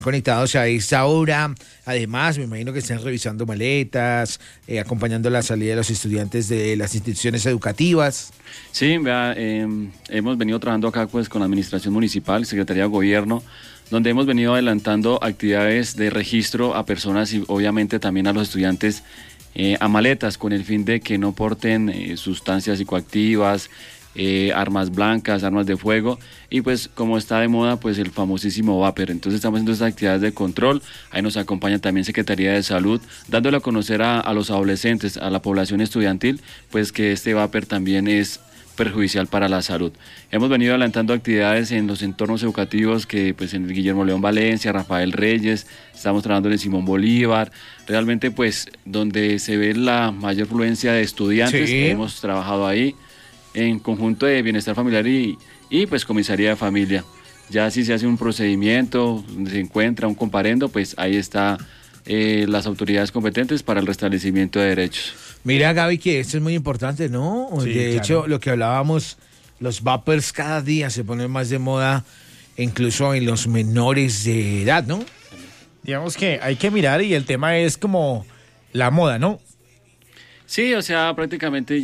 Conectados a esta hora. Además, me imagino que están revisando maletas, acompañando la salida de los estudiantes de las instituciones educativas. Sí, vea, hemos venido trabajando acá pues con la Administración Municipal, Secretaría de Gobierno, donde hemos venido adelantando actividades de registro a personas y obviamente también a los estudiantes a maletas, con el fin de que no porten sustancias psicoactivas, armas blancas, armas de fuego, y pues como está de moda pues el famosísimo vapor. Entonces estamos haciendo estas actividades de control. Ahí nos acompaña también Secretaría de Salud, dándole a conocer a los adolescentes, a la población estudiantil, pues que este vapor también es perjudicial para la salud. Hemos venido adelantando actividades en los entornos educativos que pues en el Guillermo León Valencia, Rafael Reyes, estamos trabajando en el Simón Bolívar, realmente pues donde se ve la mayor fluencia de estudiantes. Sí. Hemos trabajado ahí en conjunto de Bienestar Familiar y pues Comisaría de Familia. Ya si se hace un procedimiento, donde se encuentra un comparendo, pues ahí está las autoridades competentes para el restablecimiento de derechos. Mira, Gaby, que esto es muy importante, ¿no? Sí, de hecho, lo que hablábamos, los vapers cada día se ponen más de moda, incluso en los menores de edad, ¿no? Digamos que hay que mirar y el tema es como la moda, ¿no? Sí, o sea, prácticamente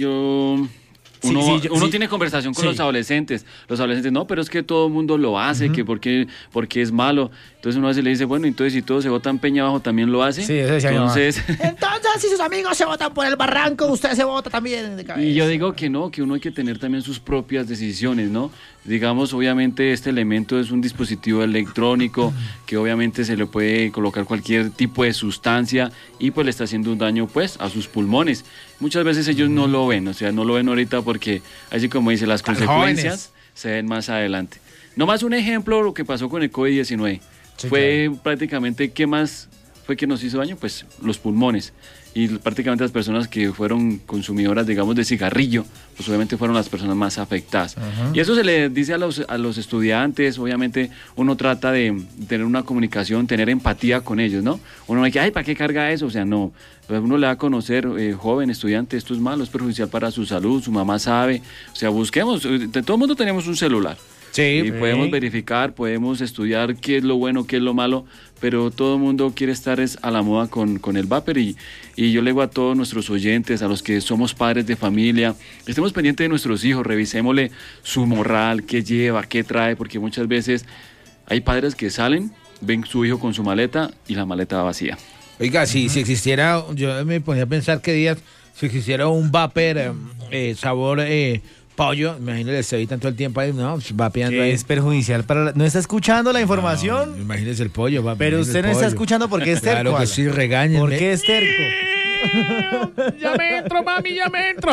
uno tiene conversación con los adolescentes. Los adolescentes, no, pero es que todo el mundo lo hace, que porque es malo. Entonces uno a veces le dice, bueno, entonces si todos se botan peña abajo, ¿también lo hace? Sí, eso decía entonces, si sus amigos se botan por el barranco, usted se bota también de cabeza. Y yo digo que no, que uno hay que tener también sus propias decisiones, ¿no? Digamos, obviamente este elemento es un dispositivo electrónico que obviamente se le puede colocar cualquier tipo de sustancia y pues le está haciendo un daño pues a sus pulmones. Muchas veces ellos no lo ven, o sea, no lo ven ahorita porque, así como dice, las consecuencias se ven más adelante. Nomás un ejemplo, lo que pasó con el COVID-19. Sí, fue claro. Prácticamente, ¿qué más fue que nos hizo daño? Pues los pulmones. Y prácticamente las personas que fueron consumidoras, digamos, de cigarrillo, pues obviamente fueron las personas más afectadas. Y eso se le dice a los estudiantes. Obviamente uno trata de tener una comunicación, tener empatía con ellos, ¿no? Uno no dice, ay, ¿para qué carga eso? O sea, no. Uno le da a conocer, joven, estudiante, esto es malo, es perjudicial para su salud, su mamá sabe. O sea, busquemos, de todo el mundo tenemos un celular. Sí, y podemos verificar, podemos estudiar qué es lo bueno, qué es lo malo, pero todo el mundo quiere estar a la moda con el vapor y yo le digo a todos nuestros oyentes, a los que somos padres de familia, estemos pendientes de nuestros hijos, revisémosle su morral, qué lleva, qué trae, porque muchas veces hay padres que salen, ven su hijo con su maleta y la maleta va vacía. Oiga, si existiera, yo me ponía a pensar que días, si existiera un vapor sabor... pollo, imagínese, se evitan todo el tiempo ahí, ¿no? Vapeando ahí. Es perjudicial para ¿No está escuchando la información? No, imagínese el pollo, va. Pero usted no está escuchando porque es terco. Claro que sí, regáñenme. ¿Por qué es terco? Ya me entro, mami, ya me entro.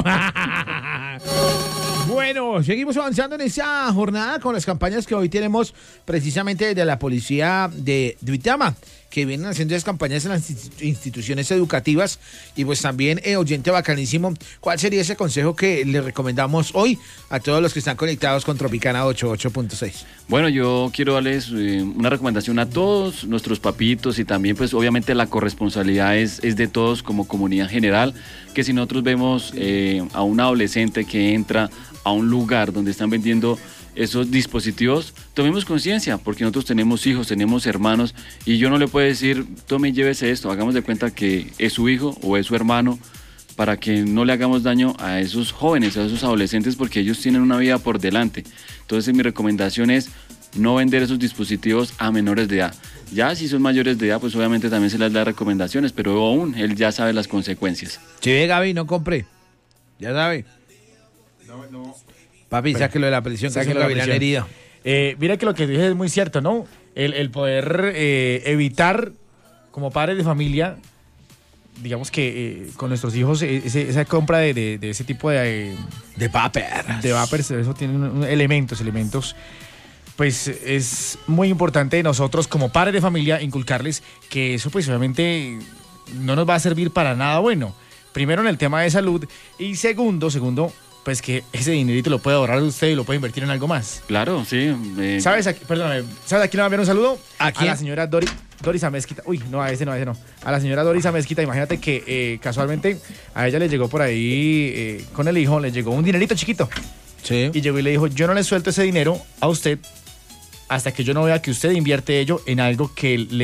Bueno, seguimos avanzando en esta jornada con las campañas que hoy tenemos precisamente de la policía de Duitama, que vienen haciendo esas campañas en las instituciones educativas. Y pues también, oyente bacanísimo, ¿cuál sería ese consejo que le recomendamos hoy a todos los que están conectados con Tropicana 88.6? Bueno, yo quiero darles una recomendación a todos nuestros papitos y también pues obviamente la corresponsabilidad es de todos como comunidad general, que si nosotros vemos a un adolescente que entra a un lugar donde están vendiendo esos dispositivos, tomemos conciencia, porque nosotros tenemos hijos, tenemos hermanos, y yo no le puedo decir, tome y llévese esto, hagamos de cuenta que es su hijo o es su hermano, para que no le hagamos daño a esos jóvenes, a esos adolescentes, porque ellos tienen una vida por delante. Entonces mi recomendación es no vender esos dispositivos a menores de edad. Ya si son mayores de edad, pues obviamente también se les da recomendaciones, pero aún él ya sabe las consecuencias. Si ve, Gaby, no compre, ya sabe. No. Papi, sáquelo de la prisión, sáquelo de la herida. Mira que lo que dices es muy cierto, ¿no? El poder evitar, como padres de familia, digamos que con nuestros hijos, esa compra de ese tipo de vapers. De vapers, eso tiene elementos, pues es muy importante de nosotros como padres de familia inculcarles que eso pues obviamente no nos va a servir para nada bueno. Primero en el tema de salud y segundo, pues que ese dinerito lo puede ahorrar usted y lo puede invertir en algo más. Claro, sí. ¿Sabes a quién le va a enviar un saludo? ¿A la señora Doris Amezquita. Uy, no, a ese no. A la señora Doris Amezquita, imagínate que casualmente a ella le llegó por ahí, con el hijo, le llegó un dinerito chiquito. Sí. Y llegó y le dijo, yo no le suelto ese dinero a usted hasta que yo no vea que usted invierte ello en algo que le